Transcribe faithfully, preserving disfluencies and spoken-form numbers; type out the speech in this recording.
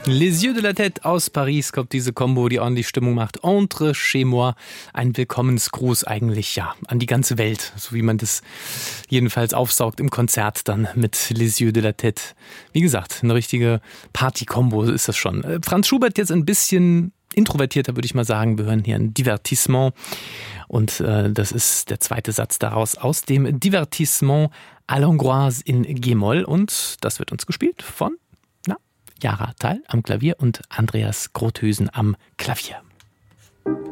Les yeux de la tête aus Paris kommt diese Combo, die ordentlich Stimmung macht. Entre chez moi. Ein Willkommensgruß eigentlich, ja, an die ganze Welt. So wie man das jedenfalls aufsaugt im Konzert dann mit Les yeux de la tête. Wie gesagt, eine richtige Party-Combo ist das schon. Franz Schubert jetzt ein bisschen introvertierter, würde ich mal sagen. Wir hören hier ein Divertissement. Und äh, das ist der zweite Satz daraus aus dem Divertissement à l'Hongroise in G-Moll. Und das wird uns gespielt von Jara Thal am Klavier und Andreas Grothüsen am Klavier.